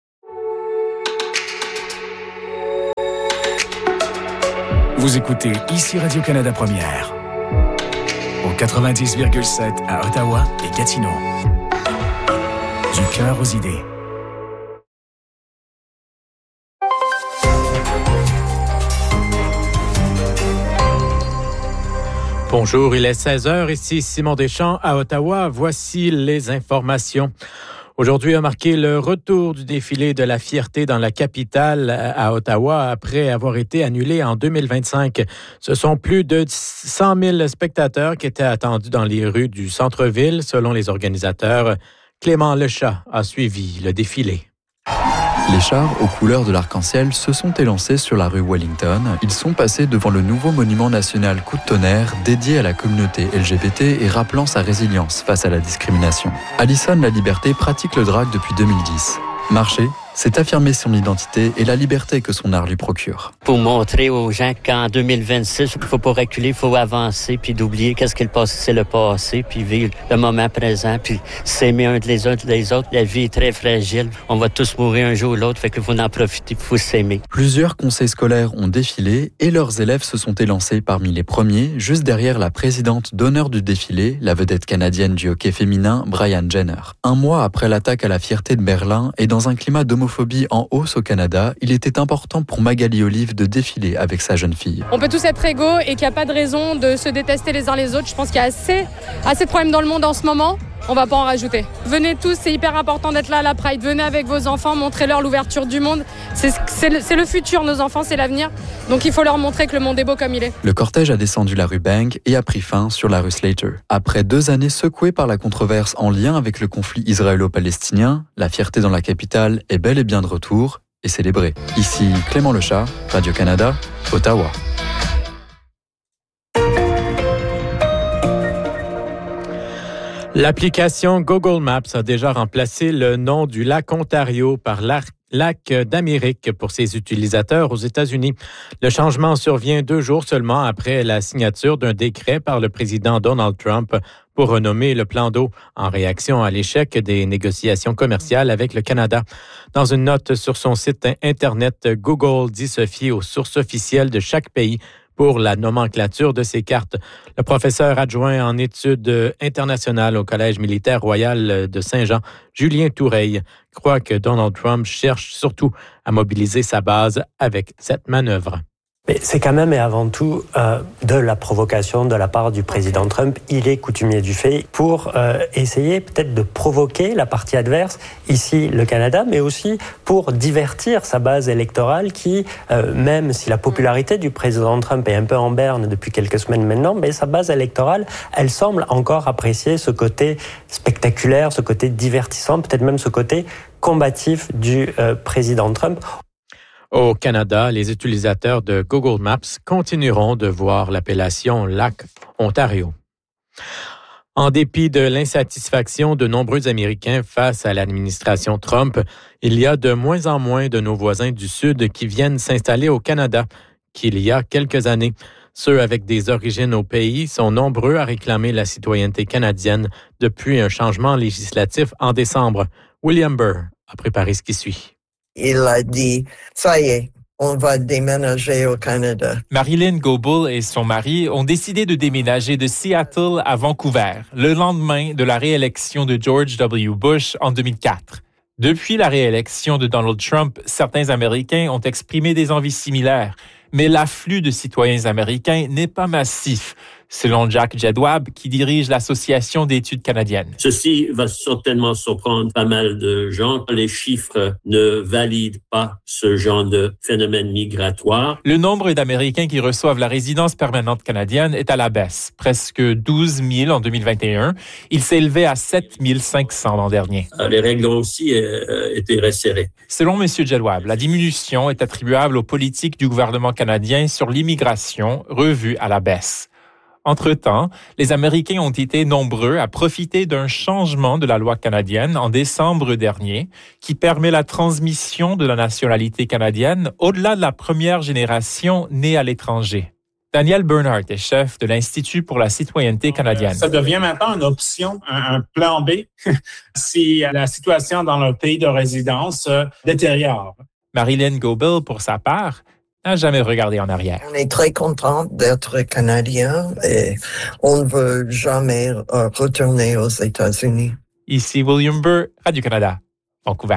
Vous écoutez Ici Radio-Canada Première. Au quatre-vingt-dix virgule sept à Ottawa et Gatineau. Du cœur aux idées. Bonjour, il est seize heures, ici Simon Deschamps à Ottawa. Voici les informations. Aujourd'hui a marqué le retour du défilé de la fierté dans la capitale à Ottawa après avoir été annulé en deux mille vingt-cinq. Ce sont plus de cent mille spectateurs qui étaient attendus dans les rues du centre-ville, selon les organisateurs. Clément Lechat a suivi le défilé. Les chars aux couleurs de l'arc-en-ciel se sont élancés sur la rue Wellington. Ils sont passés devant le nouveau monument national Coup de tonnerre dédié à la communauté L G B T et rappelant sa résilience face à la discrimination. Alison La Liberté pratique le drag depuis deux mille dix. Marcher, C'est affirmer son identité et la liberté que son art lui procure. Pour montrer aux gens qu'en deux mille vingt-six, il ne faut pas reculer, il faut avancer, puis d'oublier qu'est-ce qui est le passé, c'est le passé, puis vivre le moment présent, puis s'aimer un les uns les autres. La vie est très fragile. On va tous mourir un jour ou l'autre, fait qu'il faut en profiter, il faut s'aimer. Plusieurs conseils scolaires ont défilé et leurs élèves se sont élancés parmi les premiers, juste derrière la présidente d'honneur du défilé, la vedette canadienne du hockey féminin, Brianne Jenner. Un mois après l'attaque à la fierté de Berlin et dans un climat d'homophobie en hausse au Canada, il était important pour Magali Olive de défiler avec sa jeune fille. On peut tous être égaux et qu'il n'y a pas de raison de se détester les uns les autres. Je pense qu'il y a assez, assez de problèmes dans le monde en ce moment. On va pas en rajouter. Venez tous, c'est hyper important d'être là à la Pride. Venez avec vos enfants, montrez-leur l'ouverture du monde. C'est, c'est, le, c'est le futur, nos enfants, c'est l'avenir. Donc il faut leur montrer que le monde est beau comme il est. Le cortège a descendu la rue Bank et a pris fin sur la rue Slater. Après deux années secouées par la controverse en lien avec le conflit israélo-palestinien, la fierté dans la capitale est bel et bien de retour et célébrée. Ici Clément Lechat, Radio-Canada, Ottawa. L'application Google Maps a déjà remplacé le nom du lac Ontario par lac d'Amérique pour ses utilisateurs aux États-Unis. Le changement survient deux jours seulement après la signature d'un décret par le président Donald Trump pour renommer le plan d'eau en réaction à l'échec des négociations commerciales avec le Canada. Dans une note sur son site Internet, Google dit se fier aux sources officielles de chaque pays pour la nomenclature de ces cartes. Le professeur adjoint en études internationales au Collège militaire royal de Saint-Jean, Julien Toureille, croit que Donald Trump cherche surtout à mobiliser sa base avec cette manœuvre. Mais c'est quand même et avant tout euh, de la provocation de la part du président Trump. Il est coutumier du fait pour euh, essayer peut-être de provoquer la partie adverse, ici le Canada, mais aussi pour divertir sa base électorale qui, euh, même si la popularité du président Trump est un peu en berne depuis quelques semaines maintenant, mais sa base électorale, elle semble encore apprécier ce côté spectaculaire, ce côté divertissant, peut-être même ce côté combatif du euh, président Trump. Au Canada, les utilisateurs de Google Maps continueront de voir l'appellation Lac Ontario. En dépit de l'insatisfaction de nombreux Américains face à l'administration Trump, il y a de moins en moins de nos voisins du Sud qui viennent s'installer au Canada qu'il y a quelques années. Ceux avec des origines au pays sont nombreux à réclamer la citoyenneté canadienne depuis un changement législatif en décembre. William Burr a préparé ce qui suit. Il a dit, ça y est, on va déménager au Canada. Marilyn Goebel et son mari ont décidé de déménager de Seattle à Vancouver, le lendemain de la réélection de George W. Bush en deux mille quatre. Depuis la réélection de Donald Trump, certains Américains ont exprimé des envies similaires, mais l'afflux de citoyens américains n'est pas massif, selon Jack Jedwab, qui dirige l'Association d'études canadiennes. Ceci va certainement surprendre pas mal de gens. Les chiffres ne valident pas ce genre de phénomène migratoire. Le nombre d'Américains qui reçoivent la résidence permanente canadienne est à la baisse, presque douze mille en deux mille vingt et un. Il s'est élevé à sept mille cinq cents l'an dernier. Les règles ont aussi euh, été resserrées. Selon M. Jedwab, la diminution est attribuable aux politiques du gouvernement canadien sur l'immigration, revues à la baisse. Entre-temps, les Américains ont été nombreux à profiter d'un changement de la loi canadienne en décembre dernier qui permet la transmission de la nationalité canadienne au-delà de la première génération née à l'étranger. Daniel Bernhardt est chef de l'Institut pour la citoyenneté canadienne. Ça devient maintenant une option, un, un plan B, si la situation dans leur pays de résidence euh, détériore. Marilyn Goebel, pour sa part, n'a jamais regardé en arrière. On est très content d'être Canadien et on ne veut jamais retourner aux États-Unis. Ici William Burr, Radio-Canada, Vancouver.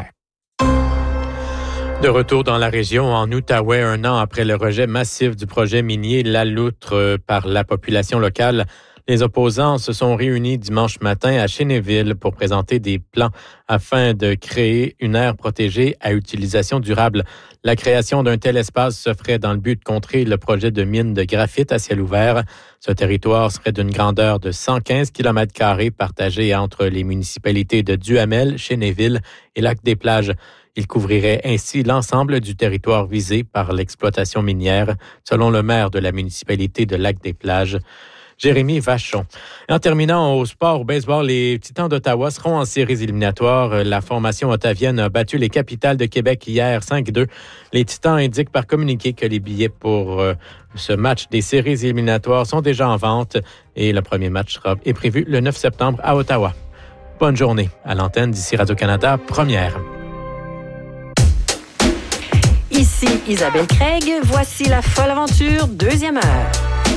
De retour dans la région, en Outaouais, un an après le rejet massif du projet minier La Loutre par la population locale, les opposants se sont réunis dimanche matin à Chénéville pour présenter des plans afin de créer une aire protégée à utilisation durable. La création d'un tel espace se ferait dans le but de contrer le projet de mine de graphite à ciel ouvert. Ce territoire serait d'une grandeur de cent quinze kilomètres carrés partagé entre les municipalités de Duhamel, Chénéville et Lac-des-Plages. Il couvrirait ainsi l'ensemble du territoire visé par l'exploitation minière, selon le maire de la municipalité de Lac-des-Plages. Jérémy Vachon. En terminant au sport, au baseball, les Titans d'Ottawa seront en séries éliminatoires. La formation ottavienne a battu les Capitals de Québec hier cinq deux. Les Titans indiquent par communiqué que les billets pour euh, ce match des séries éliminatoires sont déjà en vente et le premier match sera, est prévu le neuf septembre à Ottawa. Bonne journée à l'antenne d'ici Radio-Canada, première. Ici Isabelle Craig, voici la folle aventure, deuxième heure.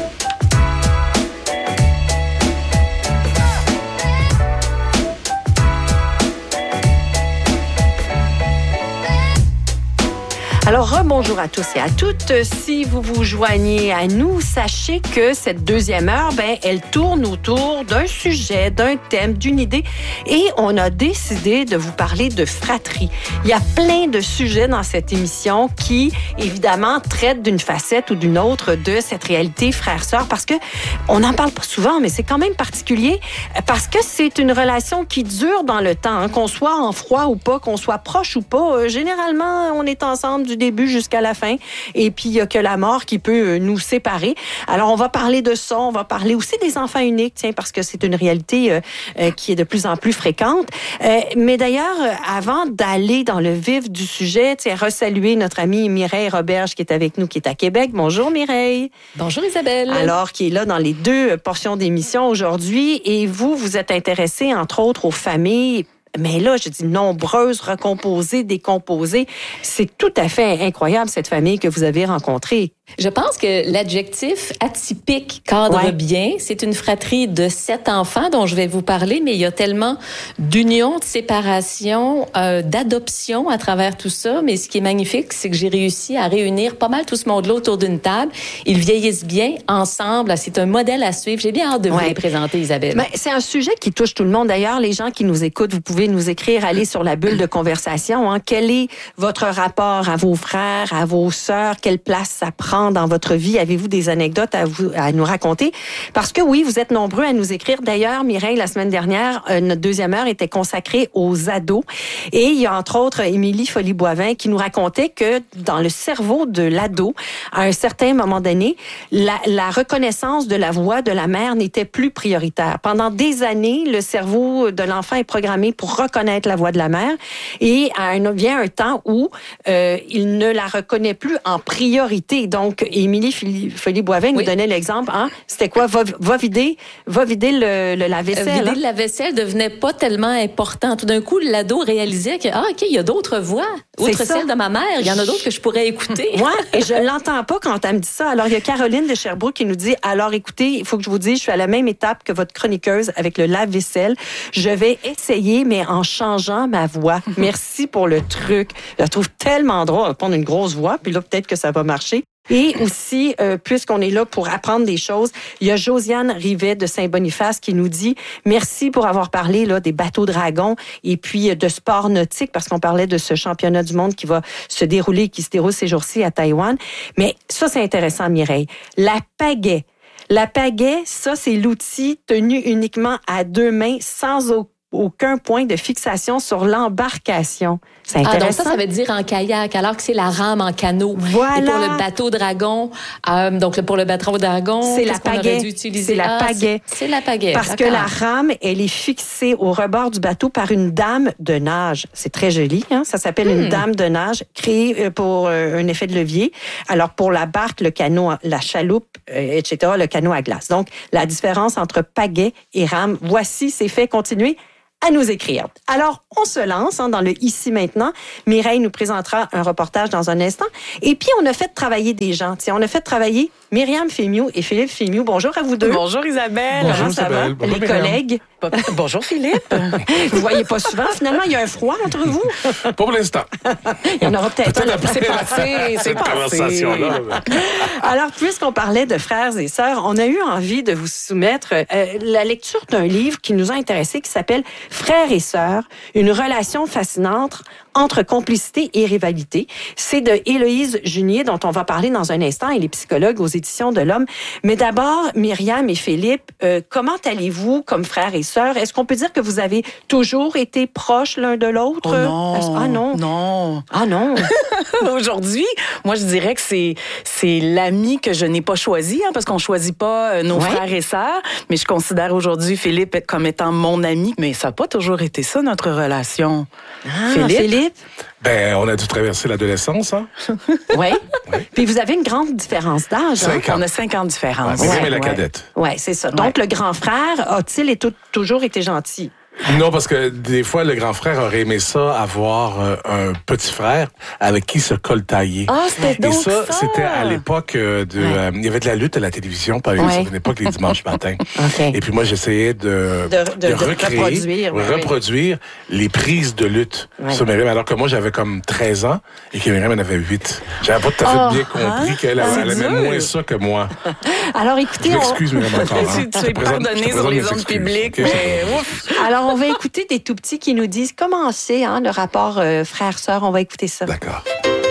Alors, rebonjour à tous et à toutes. Si vous vous joignez à nous, sachez que cette deuxième heure, ben, elle tourne autour d'un sujet, d'un thème, d'une idée. Et on a décidé de vous parler de fratrie. Il y a plein de sujets dans cette émission qui, évidemment, traitent d'une facette ou d'une autre de cette réalité frère-sœur parce que on n'en parle pas souvent, mais c'est quand même particulier parce que c'est une relation qui dure dans le temps, hein, qu'on soit en froid ou pas, qu'on soit proche ou pas. Euh, généralement, on est ensemble du début jusqu'à la fin. Et puis, il n'y a que la mort qui peut nous séparer. Alors, on va parler de ça. On va parler aussi des enfants uniques, tiens, parce que c'est une réalité euh, euh, qui est de plus en plus fréquente. Euh, mais d'ailleurs, avant d'aller dans le vif du sujet, tiens, resaluer notre amie Mireille Roberge qui est avec nous, qui est à Québec. Bonjour, Mireille. Bonjour, Isabelle. Alors, qui est là dans les deux portions d'émission aujourd'hui. Et vous, vous êtes intéressée, entre autres, aux familles. Mais là, je dis nombreuses, recomposées, décomposées. C'est tout à fait incroyable, cette famille que vous avez rencontrée. Je pense que l'adjectif atypique cadre ouais. bien. C'est une fratrie de sept enfants dont je vais vous parler, mais il y a tellement d'unions, de séparations, euh, d'adoptions à travers tout ça. Mais ce qui est magnifique, c'est que j'ai réussi à réunir pas mal tout ce monde-là autour d'une table. Ils vieillissent bien ensemble. C'est un modèle à suivre. J'ai bien hâte de ouais. vous les présenter, Isabelle. Mais c'est un sujet qui touche tout le monde. D'ailleurs, les gens qui nous écoutent, vous pouvez nous écrire, aller sur la bulle de conversation. Hein. Quel est votre rapport à vos frères, à vos sœurs? Quelle place ça prend dans votre vie? Avez-vous des anecdotes à, vous, à nous raconter? Parce que oui, vous êtes nombreux à nous écrire. D'ailleurs, Mireille, la semaine dernière, euh, notre deuxième heure était consacrée aux ados. Et il y a entre autres Émilie Folly-Boivin qui nous racontait que dans le cerveau de l'ado, à un certain moment donné, la, la reconnaissance de la voix de la mère n'était plus prioritaire. Pendant des années, le cerveau de l'enfant est programmé pour reconnaître la voix de la mère. Et à un, vient un temps où euh, il ne la reconnaît plus en priorité. Donc, Émilie Folly-Boivin oui. nous donnait l'exemple. Hein? C'était quoi? Va, va vider, va vider le, le lave-vaisselle. Euh, vider hein? le lave-vaisselle devenait pas tellement important. Tout d'un coup, l'ado réalisait que, ah, OK, il y a d'autres voix. Outre celle de ma mère, il y en a d'autres que je pourrais écouter. Moi, et je l'entends pas quand elle me dit ça. Alors, il y a Caroline de Sherbrooke qui nous dit, alors écoutez, il faut que je vous dise, je suis à la même étape que votre chroniqueuse avec le lave-vaisselle. Je vais essayer, mais en changeant ma voix. Merci pour le truc. Je la trouve tellement drôle. On va prendre une grosse voix, puis là, peut-être que ça va marcher. Et aussi, euh, puisqu'on est là pour apprendre des choses, il y a Josiane Rivet de Saint-Boniface qui nous dit « Merci pour avoir parlé là des bateaux dragons et puis de sport nautique, parce qu'on parlait de ce championnat du monde qui va se dérouler, qui se déroule ces jours-ci à Taïwan. » Mais ça, c'est intéressant, Mireille. La pagaie. La pagaie, ça, c'est l'outil tenu uniquement à deux mains, sans aucun aucun point de fixation sur l'embarcation. C'est intéressant. Ah, donc ça, ça veut dire en kayak, alors que c'est la rame en canot. Voilà. Et pour le bateau dragon, euh, donc pour le bateau dragon, c'est la pagaie. C'est la ah, pagaie. C'est, c'est la pagaie. Parce D'accord. que la rame, elle est fixée au rebord du bateau par une dame de nage. C'est très joli, hein? Ça s'appelle hmm. une dame de nage créée pour euh, un effet de levier. Alors pour la barque, le canot, la chaloupe, euh, et cetera, le canot à glace. Donc la différence entre pagaie et rame. Voici, c'est fait. Continuez à nous écrire. Alors, on se lance hein, dans le Ici Maintenant. Mireille nous présentera un reportage dans un instant. Et puis, on a fait travailler des gens. Tiens, on a fait travailler Myriam Fémiou et Philippe Fémiou. Bonjour à vous deux. Bonjour Isabelle. Bonjour Comment Isabelle. ça va? Bonjour, les Myriam. Collègues. Bonjour Philippe. Vous voyez pas souvent. Finalement, il y a un froid entre vous. Pour l'instant. Il y en aura peut-être, peut-être un. C'est passé. C'est cette conversation-là. Alors, puisqu'on parlait de frères et sœurs, on a eu envie de vous soumettre euh, la lecture d'un livre qui nous a intéressés qui s'appelle Frères et sœurs, une relation fascinante entre complicité et rivalité. C'est de Héloïse Junier, dont on va parler dans un instant. Elle est psychologue aux éditions de l'Homme. Mais d'abord, Myriam et Philippe, euh, comment allez-vous comme frères et sœurs? Est-ce qu'on peut dire que vous avez toujours été proches l'un de l'autre? Oh non. Est-ce... Ah non. Non. Ah non. Aujourd'hui, moi, je dirais que c'est, c'est l'ami que je n'ai pas choisi, hein, parce qu'on choisit pas euh, nos Ouais. frères et sœurs. Mais je considère aujourd'hui Philippe comme étant mon ami. Mais ça n'a pas toujours été ça, notre relation. Ah, Philippe? Philippe? Ben, on a dû traverser l'adolescence, hein? Oui. Puis vous avez une grande différence d'âge. Cinq hein? ans. On a cinq ans de différence. Ouais, Myriam est la Ouais. cadette. Oui, c'est ça. Donc, le grand frère a-t-il et tout- toujours été gentil? Non, parce que des fois, le grand frère aurait aimé ça, avoir euh, un petit frère avec qui se coltailler. Ah, c'était Et donc ça, ça. c'était à l'époque euh, de... euh, il y avait de la lutte à la télévision, par exemple, Ouais. à une époque, les dimanches matins. OK. Et puis moi, j'essayais de, De- de- de recréer, reproduire, oui, oui. reproduire les prises de lutte Ouais. sur Myriam, alors que moi, j'avais comme treize ans et que Myriam en avait huit. J'avais pas tout à fait Oh, bien compris hein? qu'elle C'est elle aimait dur. moins ça que moi. Alors, Je écoutez... on- m'excuse, Myriam, encore. Hein. Tu, Je tu te es présente- je te pardonné sur présente les mes ondes excuses. publiques, Ok, mais ouf! Alors, on va écouter des tout-petits qui nous disent comment c'est, hein, le rapport euh, frère-sœur. On va écouter ça. D'accord.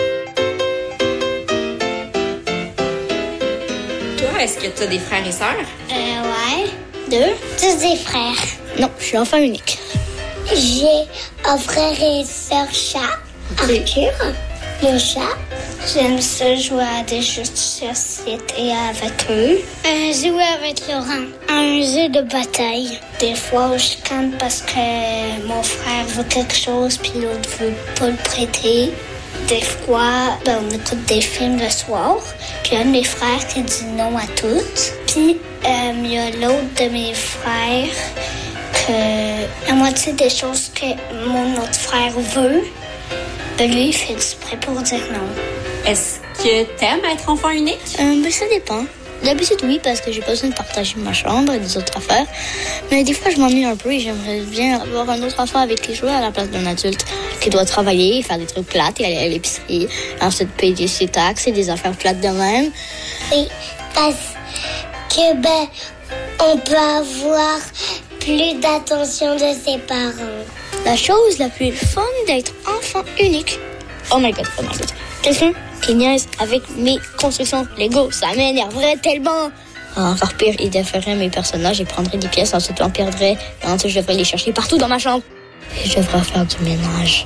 Toi, est-ce que tu as des frères et sœurs? Euh, ouais. Deux. Tous des frères. Non, je suis enfant unique. J'ai un frère et sœur chat. Arthur. Mon chat. J'aime ça jouer à des jeux de société avec eux. Euh, jouer avec Laurent. Un jeu de bataille. Des fois, je chicane parce que mon frère veut quelque chose puis l'autre veut pas le prêter. Des fois, ben, on écoute des films le soir. Puis un de mes frères qui dit non à toutes. Puis euh, il y a l'autre de mes frères que la moitié des choses que mon autre frère veut, ben lui, il fait exprès pour dire non. Est-ce que t'aimes être enfant unique? Euh, ben, ça dépend. D'habitude, oui, parce que j'ai pas besoin de partager ma chambre et des autres affaires. Mais des fois, je m'ennuie un peu et j'aimerais bien avoir un autre enfant avec qui jouer à la place d'un adulte qui doit travailler, faire des trucs plates et aller à l'épicerie, ensuite payer ses taxes et des affaires plates de même. Oui, parce que, ben, on peut avoir plus d'attention de ses parents. La chose la plus fun d'être enfant unique. Oh my god, oh my god. Quelqu'un qui niaise avec mes constructions Lego, ça m'énerverait tellement. Encore pire, il déferait mes personnages et prendrait des pièces, ensuite on perdrait, et ensuite je devrais les chercher partout dans ma chambre. Et je devrais faire du ménage.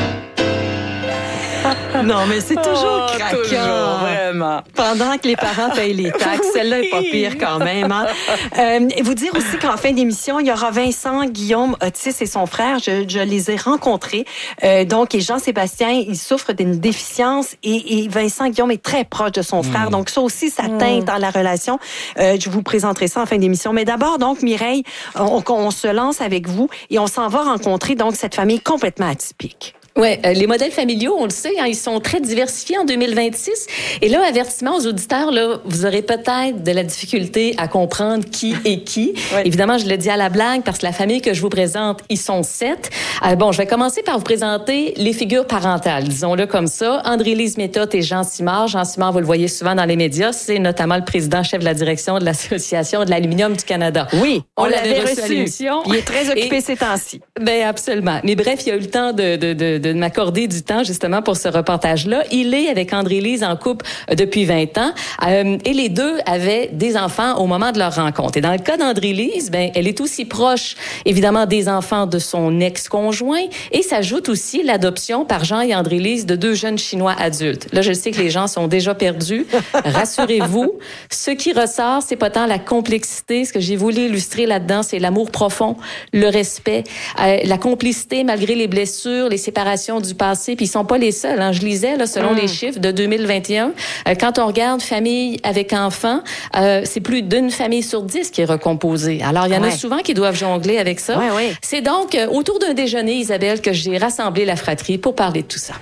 Non, mais c'est toujours Oh, craquant. toujours, vraiment. Pendant que les parents payent les taxes, celle-là est pas pire quand même. Hein? Euh, et vous dire aussi qu'en fin d'émission, il y aura Vincent, Guillaume, Otis et son frère. Je, je les ai rencontrés. Euh, donc, et Jean-Sébastien, il souffre d'une déficience et, et Vincent, Guillaume est très proche de son frère. Donc, ça aussi, ça teinte dans la relation. Euh, je vous présenterai ça en fin d'émission. Mais d'abord, donc, Mireille, on, on se lance avec vous et on s'en va rencontrer donc cette famille complètement atypique. Oui, euh, les modèles familiaux, on le sait, hein, ils sont très diversifiés en deux mille vingt-six. Et là, avertissement aux auditeurs, là, vous aurez peut-être de la difficulté à comprendre qui est qui. Ouais. Évidemment, je le dis à la blague parce que la famille que je vous présente, ils sont sept. Euh, bon, je vais commencer par vous présenter les figures parentales, disons-le comme ça. André-Lise Méthode et Jean Simard. Jean Simard, vous le voyez souvent dans les médias, c'est notamment le président-chef de la direction de l'Association de l'aluminium du Canada. Oui, on, on l'avait reçu. reçu à l'émission. Il est très occupé et, ces temps-ci. Ben absolument. Mais bref, il y a eu le temps de, de, de de m'accorder du temps justement pour ce reportage-là. Il est avec André-Lise en couple depuis vingt ans euh, et les deux avaient des enfants au moment de leur rencontre. Et dans le cas d'André-Lise, ben elle est aussi proche évidemment des enfants de son ex-conjoint et s'ajoute aussi l'adoption par Jean et André-Lise de deux jeunes Chinois adultes. Là, je sais que les gens sont déjà perdus. Rassurez-vous, ce qui ressort, c'est pas tant la complexité. Ce que j'ai voulu illustrer là-dedans, c'est l'amour profond, le respect, euh, la complicité malgré les blessures, les séparations du passé, puis ils sont pas les seuls. Hein. Je lisais, là, selon mmh. les chiffres de deux mille vingt et un, euh, quand on regarde famille avec enfants, euh, c'est plus d'une famille sur dix qui est recomposée. Alors, il y en ouais. a souvent qui doivent jongler avec ça. Ouais, ouais. C'est donc euh, autour d'un déjeuner, Isabelle, que j'ai rassemblé la fratrie pour parler de tout ça.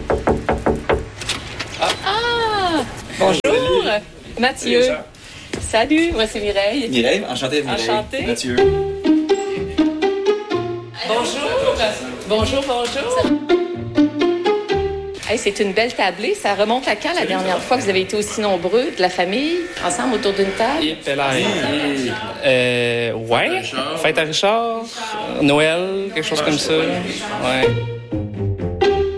Ah! ah bonjour! Salut. Mathieu! Salut, moi c'est Mireille. Mireille, enchantée Mireille. Enchantée. Mathieu. Bonjour! Bonjour, bonjour. Hey, c'est une belle tablée. Ça remonte à quand la dernière fois que vous avez été aussi nombreux de la famille, ensemble autour d'une table? Et euh, ouais. Fête à Richard, Noël, quelque chose comme ça. Ouais.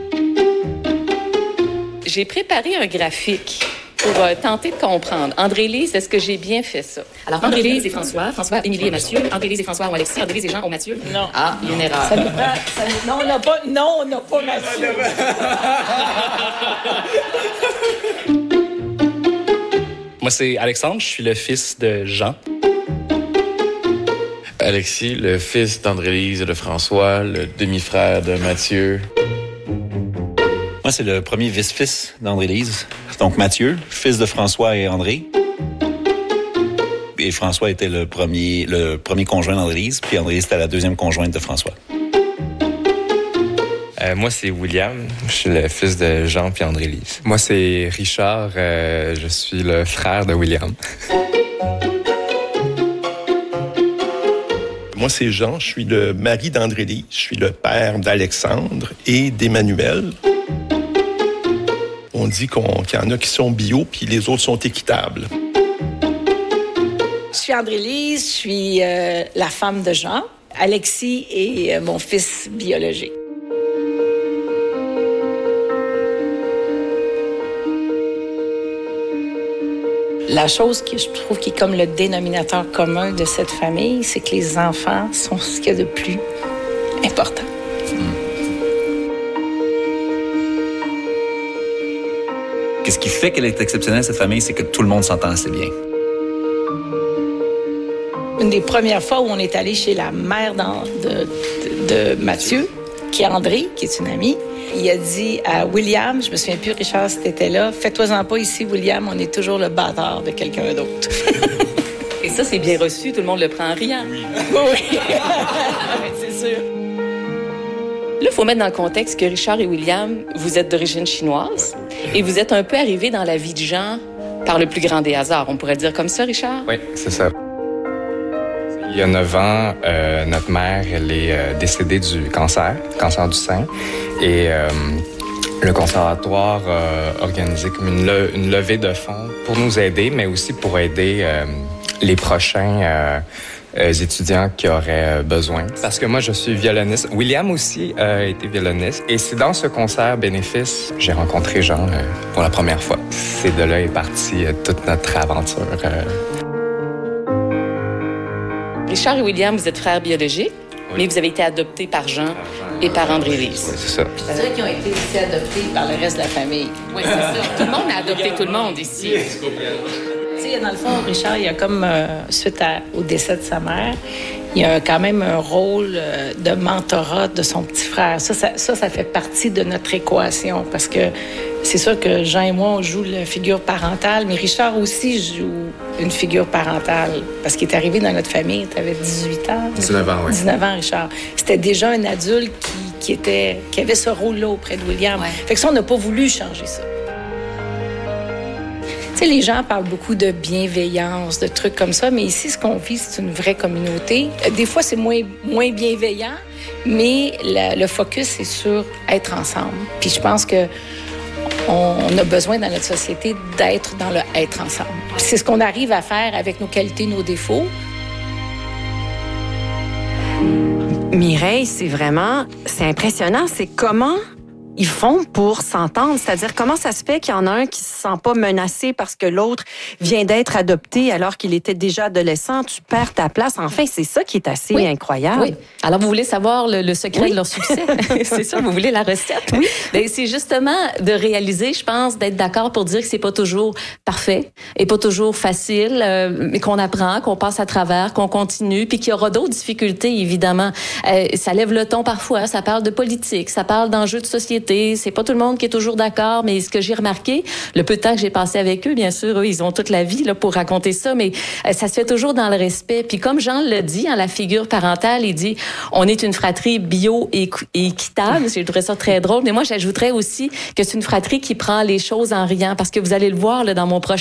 j'ai préparé un graphique pour euh, tenter de comprendre. André-Lise, est-ce que j'ai bien fait ça? Alors, André-Lise et François, François, Émilie et Mathieu, André-Lise et François ou Alexis, André-Lise et Jean ou Mathieu? Non. Ah, il y a une erreur. Ça nous prend, ça nous- non, on n'a pas, non, on n'a pas Mathieu. Moi, c'est Alexandre, je suis le fils de Jean. Alexis, le fils d'André-Lise et de François, le demi-frère de Mathieu. Moi, c'est le premier vice-fils d'André-Lise. Donc, Mathieu, fils de François et André. Et François était le premier, le premier conjoint d'André-Lise, puis André-Lise était la deuxième conjointe de François. Euh, moi, c'est William. Je suis le fils de Jean puis André-Lise. Moi, c'est Richard. Euh, je suis le frère de William. Moi, c'est Jean. Je suis le mari d'André-Lise. Je suis le père d'Alexandre et d'Emmanuel. On dit qu'on, qu'il y en a qui sont bio, puis les autres sont équitables. Je suis André-Lise, je suis euh, la femme de Jean. Alexis est euh, mon fils biologique. La chose que je trouve qui est comme le dénominateur commun de cette famille, c'est que les enfants sont ce qu'il y a de plus important. Qu'est-ce qui fait qu'elle est exceptionnelle, cette famille, c'est que tout le monde s'entend assez bien. Une des premières fois où on est allé chez la mère de, de, de Mathieu, qui est André, qui est une amie, il a dit à William, je me souviens plus, Richard, si t'étais là, fais-toi-en pas ici, William, on est toujours le bâtard de quelqu'un d'autre. Et ça, c'est bien reçu, tout le monde le prend en riant. Oui, oui. C'est sûr. Là, il faut mettre dans le contexte que Richard et William, vous êtes d'origine chinoise et vous êtes un peu arrivés dans la vie de Jean par le plus grand des hasards. On pourrait dire comme ça, Richard? Oui, c'est ça. Il y a neuf ans, euh, notre mère, elle est euh, décédée du cancer, cancer du sein. Et euh, le conservatoire a organisé comme une, le, une levée de fonds pour nous aider, mais aussi pour aider euh, les prochains euh, euh, étudiants qui auraient besoin. Parce que moi, je suis violoniste. William aussi a été violoniste. Et c'est dans ce concert bénéfice j'ai rencontré Jean euh, pour la première fois. C'est de là est partie euh, toute notre aventure. Euh. Richard et William, vous êtes frères biologiques, oui. Mais vous avez été adoptés par Jean, par Jean et par André-Lise. Oui, c'est ça. Ça veut dire qu'ils ont été aussi adoptés par le reste de la famille. Oui, c'est ça. Tout le monde a adopté tout le monde ici. Tu sais, dans le fond, Richard, il y a comme, euh, suite à, au décès de sa mère, il y a quand même un rôle euh, de mentorat de son petit frère. Ça ça, ça, ça fait partie de notre équation parce que c'est sûr que Jean et moi, on joue la figure parentale, mais Richard aussi joue une figure parentale parce qu'il est arrivé dans notre famille, tu avais dix-huit ans. dix-neuf ans, oui. dix-neuf ans, Richard. C'était déjà un adulte qui, qui, était, qui avait ce rôle-là auprès de William. Ouais. Fait que ça, on n'a pas voulu changer ça. Tu sais, les gens parlent beaucoup de bienveillance, de trucs comme ça, mais ici, ce qu'on vit, c'est une vraie communauté. Des fois, c'est moins, moins bienveillant, mais la, le focus, c'est sur être ensemble. Puis je pense que on a besoin dans notre société d'être dans le être ensemble. Puis c'est ce qu'on arrive à faire avec nos qualités, nos défauts. Mireille, c'est vraiment, c'est impressionnant. C'est comment ils font pour s'entendre? C'est-à-dire, comment ça se fait qu'il y en a un qui se sent pas menacé parce que l'autre vient d'être adopté alors qu'il était déjà adolescent? Tu perds ta place. Enfin, c'est ça qui est assez oui. incroyable. Oui. Alors, vous voulez savoir le, le secret oui. de leur succès? C'est ça, vous voulez la recette? Oui. Bien, c'est justement de réaliser, je pense, d'être d'accord pour dire que c'est pas toujours parfait et pas toujours facile, euh, mais qu'on apprend, qu'on passe à travers, qu'on continue, puis qu'il y aura d'autres difficultés, évidemment. Euh, ça lève le ton parfois, ça parle de politique, ça parle d'enjeux de société. C'est pas tout le monde qui est toujours d'accord, mais ce que j'ai remarqué, le peu de temps que j'ai passé avec eux, bien sûr, eux, ils ont toute la vie là, pour raconter ça, mais euh, ça se fait toujours dans le respect. Puis comme Jean le dit, hein, la figure parentale, il dit, on est une fratrie bio et équitable. J'ai trouvé ça très drôle, mais moi, j'ajouterais aussi que c'est une fratrie qui prend les choses en riant, parce que vous allez le voir là, dans mon prochain